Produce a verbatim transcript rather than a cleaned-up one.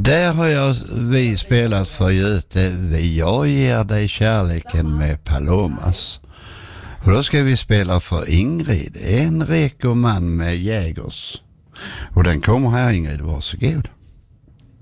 Där har jag, vi spelat för Göte. Jag ger dig kärleken med Palomas. Och då ska vi spela för Ingrid, en rekoman med Jägers. Och den kommer här, Ingrid, varsågod.